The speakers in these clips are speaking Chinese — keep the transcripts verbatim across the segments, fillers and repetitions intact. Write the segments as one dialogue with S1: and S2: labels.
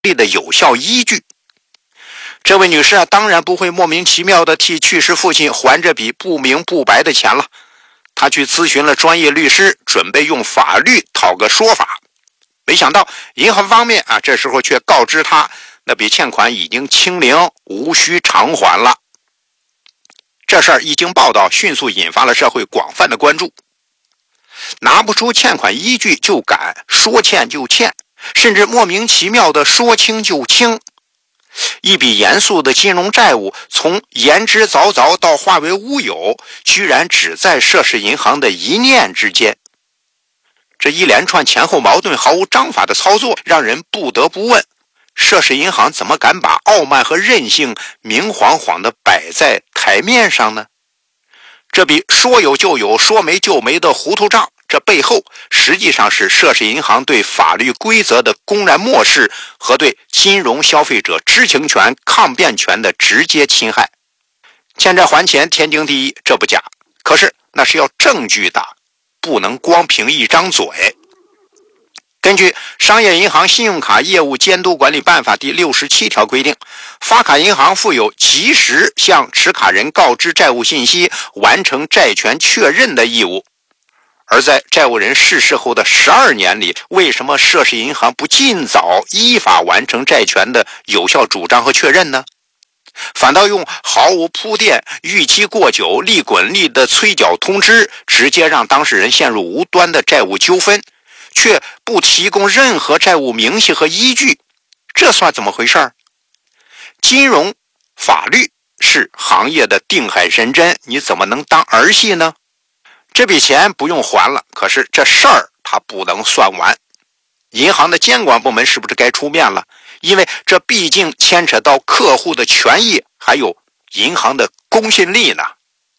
S1: 力的有效依据。这位女士啊，当然不会莫名其妙的替去世父亲还这笔不明不白的钱了。她去咨询了专业律师，准备用法律讨个说法。没想到银行方面啊，这时候却告知她，那笔欠款已经清零，无需偿还了。这事儿一经报道，迅速引发了社会广泛的关注。拿不出欠款依据就敢说欠就欠，甚至莫名其妙的说清就清。一笔严肃的金融债务从言之凿凿到化为乌有，居然只在涉事银行的一念之间。这一连串前后矛盾毫无章法的操作，让人不得不问，涉事银行怎么敢把傲慢和任性明晃晃地摆在台面上呢？这笔说有就有说没就没的糊涂账，这背后实际上是涉事银行对法律规则的公然漠视和对金融消费者知情权、抗辩权的直接侵害。欠债还钱天经地义，这不假，可是那是要证据的，不能光凭一张嘴。根据《商业银行信用卡业务监督管理办法》第六十七条规定，发卡银行负有及时向持卡人告知债务信息，完成债权确认的义务。而在债务人逝世后的十二年里，为什么涉事银行不尽早依法完成债权的有效主张和确认呢？反倒用毫无铺垫、逾期过久、利滚利的催缴通知，直接让当事人陷入无端的债务纠纷，却不提供任何债务明细和依据，这算怎么回事？金融法律是行业的定海神针，你怎么能当儿戏呢？这笔钱不用还了，可是这事儿它不能算完。银行的监管部门是不是该出面了？因为这毕竟牵扯到客户的权益，还有银行的公信力呢。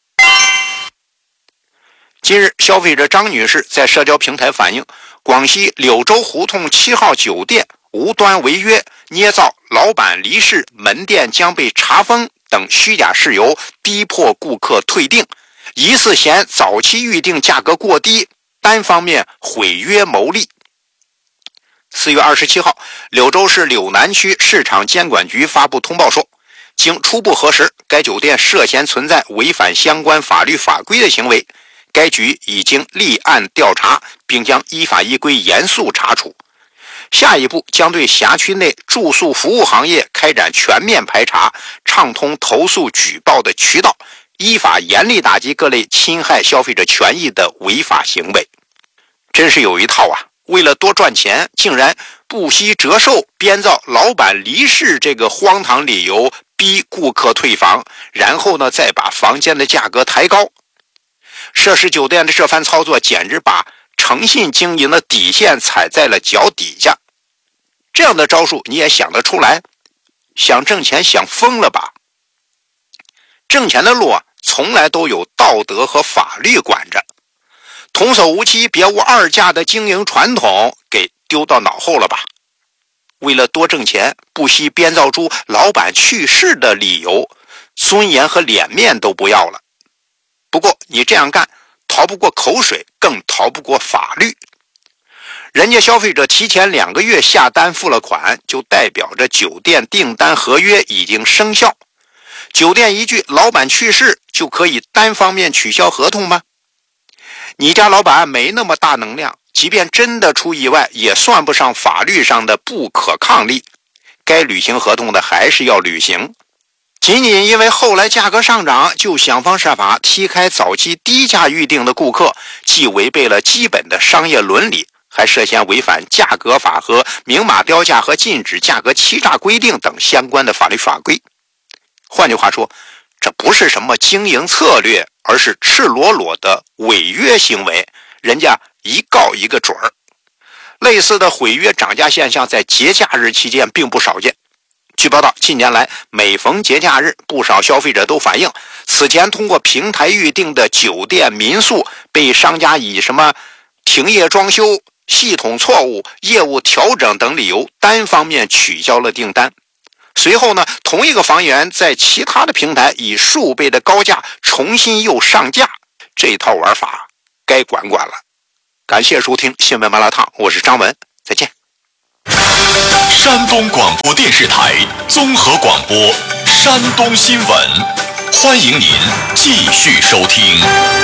S1: 近日，消费者张女士在社交平台反映，广西柳州胡同七号酒店无端违约，捏造老板离世、门店将被查封等虚假事由，逼迫顾客退订，疑似嫌早期预订价格过低，单方面毁约牟利。四月二十七号，柳州市柳南区市场监管局发布通报说，经初步核实，该酒店涉嫌存在违反相关法律法规的行为，该局已经立案调查，并将依法依规严肃查处。下一步将对辖区内住宿服务行业开展全面排查，畅通投诉举报的渠道，依法严厉打击各类侵害消费者权益的违法行为。真是有一套啊！为了多赚钱，竟然不惜折寿，编造老板离世这个荒唐理由，逼顾客退房，然后呢，再把房间的价格抬高。涉事酒店的这番操作，简直把诚信经营的底线踩在了脚底下。这样的招数你也想得出来？想挣钱想疯了吧？挣钱的路啊，从来都有道德和法律管着。童叟无欺、别无二价的经营传统给丢到脑后了吧？为了多挣钱，不惜编造出老板去世的理由，尊严和脸面都不要了。不过你这样干，逃不过口水，更逃不过法律。人家消费者提前两个月下单付了款，就代表着酒店订单合约已经生效。酒店一句老板去世就可以单方面取消合同吗？你家老板没那么大能量，即便真的出意外，也算不上法律上的不可抗力。该履行合同的还是要履行。仅仅因为后来价格上涨，就想方设法踢开早期低价预定的顾客，既违背了基本的商业伦理，还涉嫌违反价格法和明码标价和禁止价格欺诈规定等相关的法律法规。换句话说，这不是什么经营策略，而是赤裸裸的违约行为，人家一告一个准儿。类似的毁约涨价现象在节假日期间并不少见。据报道，近年来每逢节假日，不少消费者都反映，此前通过平台预订的酒店民宿被商家以什么停业装修、系统错误、业务调整等理由单方面取消了订单。随后呢，同一个房源在其他的平台以数倍的高价重新又上架，这套玩法该管管了。感谢收听新闻麻辣烫，我是张文，再见。
S2: 山东广播电视台综合广播山东新闻，欢迎您继续收听。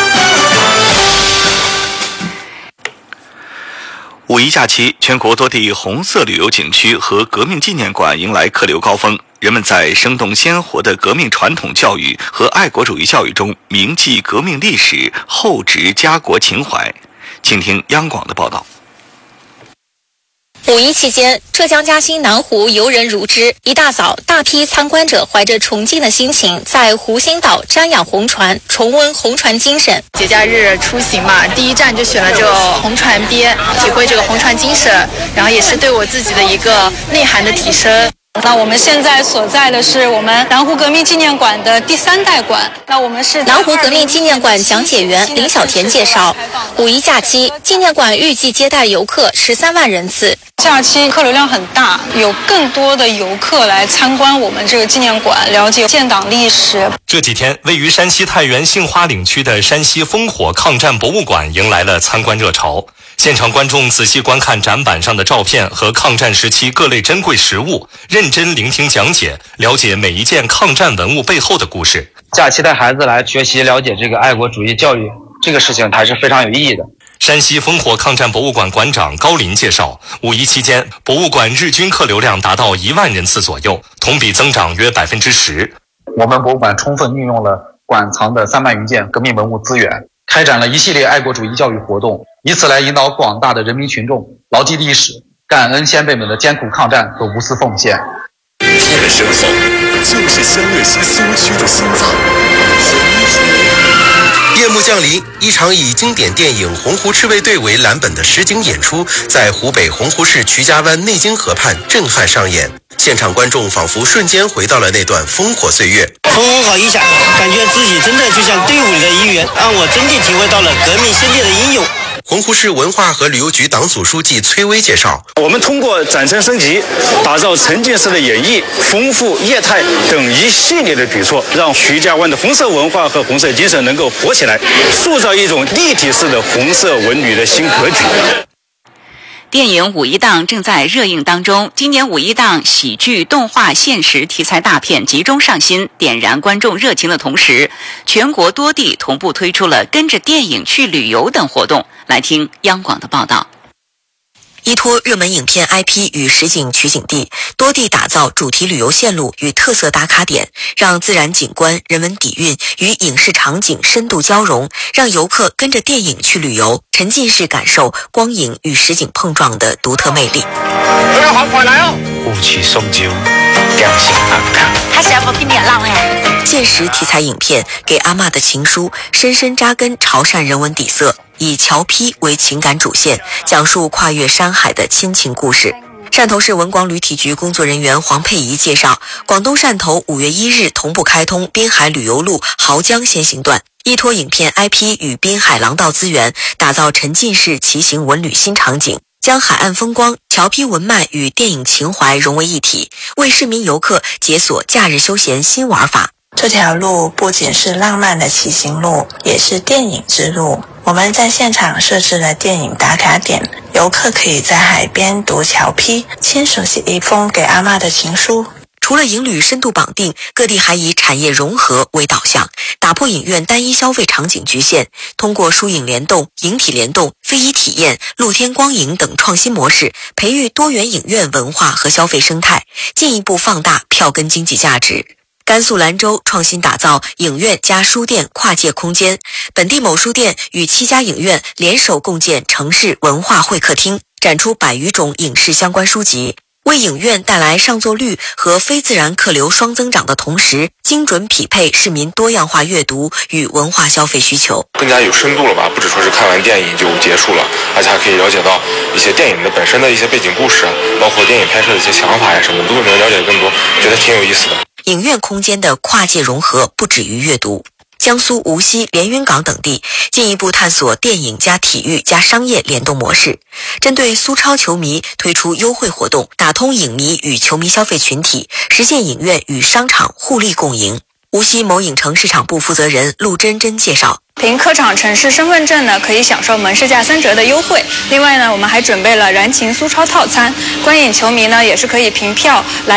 S3: 五一假期，全国多地红色旅游景区和革命纪念馆迎来客流高峰，人们在生动鲜活的革命传统教育和爱国主义教育中铭记革命历史，厚植家国情怀。请听央广的报道。
S4: 五一期间，浙江嘉兴南湖游人如织。一大早，大批参观者怀着崇敬的心情，在湖心岛瞻仰红船，重温红船精神。
S5: 节假日出行嘛，第一站就选了这个红船边，体会这个红船精神，然后也是对我自己的一个内涵的提升。
S6: 那我们现在所在的是我们南湖革命纪念馆的第三代馆。那我们是
S4: 南湖革命纪念馆讲解员林小田介绍，五一假期，纪念馆预计接待游客十三万人次。
S6: 假期客流量很大，有更多的游客来参观我们这个纪念馆，了解建党历史。
S7: 这几天，位于山西太原杏花岭区的山西烽火抗战博物馆迎来了参观热潮。现场观众仔细观看展板上的照片和抗战时期各类珍贵实物，认真聆听讲解，了解每一件抗战文物背后的故事。
S8: 假期带孩子来学习了解这个爱国主义教育，这个事情还是非常有意义的。
S7: 山西烽火抗战博物馆馆长高林介绍，五一期间，博物馆日均客流量达到一万人次左右，同比增长约百分之十。
S8: 我们博物馆充分运用了馆藏的三万余件革命文物资源，开展了一系列爱国主义教育活动，以此来引导广大的人民群众牢记历史，感恩先辈们的艰苦抗战和无私奉献。
S2: 天的身后就是湘鄂西苏区的心脏。
S9: 夜幕降临，一场以经典电影《洪湖赤卫队》为蓝本的实景演出，在湖北洪湖市渠家湾内经河畔震撼上演。现场观众仿佛瞬间回到了那段烽火岁月。
S10: 风好一下，感觉自己真的就像队伍里的一员，让我真的体会到了革命先烈的英勇。
S9: 洪湖市文化和旅游局党组书记崔威介绍，
S11: 我们通过展陈升级，打造沉浸式的演绎、丰富业态等一系列的举措，让徐家湾的红色文化和红色精神能够活起来，塑造一种立体式的红色文旅的新格局。
S12: 电影五一档正在热映当中，今年五一档喜剧、动画、现实题材大片集中上新，点燃观众热情的同时，全国多地同步推出了跟着电影去旅游等活动。来听央广的报道。
S13: 依托热门影片 I P 与实景取景地，多地打造主题旅游线路与特色打卡点，让自然景观、人文底蕴与影视场景深度交融，让游客跟着电影去旅游，沉浸式感受光影与实景碰撞的独特魅力。
S14: 大家好，快来哦！雾气松酒，良心安康。
S13: 他是要不跟你浪哎。现实题材影片《给阿嬷的情书》深深扎根潮汕人文底色，以侨批为情感主线，讲述跨越山海的亲情故事。汕头市文广旅体局工作人员黄佩仪介绍，广东汕头五月一日同步开通滨海旅游路濠江先行段，依托影片 I P 与滨海廊道资源，打造沉浸式骑行文旅新场景，将海岸风光、侨批文脉与电影情怀融为一体，为市民游客解锁假日休闲新玩法。
S15: 这条路不仅是浪漫的骑行路，也是电影之路。我们在现场设置了电影打卡点，游客可以在海边读侨批，亲手写一封给阿嬷的情书。
S13: 除了影旅深度绑定，各地还以产业融合为导向，打破影院单一消费场景局限，通过书影联动、影体联动、非遗体验、露天光影等创新模式，培育多元影院文化和消费生态，进一步放大票根经济价值。甘肃兰州创新打造影院加书店跨界空间，本地某书店与七家影院联手共建城市文化会客厅，展出百余种影视相关书籍，为影院带来上座率和非自然客流双增长的同时，精准匹配市民多样化阅读与文化消费需求，
S16: 更加有深度了吧？不只说是看完电影就结束了，而且还可以了解到一些电影的本身的一些背景故事，包括电影拍摄的一些想法呀什么，都能了解更多，觉得挺有意思的。
S13: 影院空间的跨界融合不止于阅读。江苏无锡、连云港等地进一步探索电影加体育加商业联动模式，针对苏超球迷推出优惠活动，打通影迷与球迷消费群体，实现影院与商场互利共赢。 无锡某影城市场部负责人陆真真介绍，
S6: 凭客场城市身份证呢，可以享受门市价三折的优惠。另外呢，我们还准备了燃情苏超套餐，观影球迷呢也是可以凭票来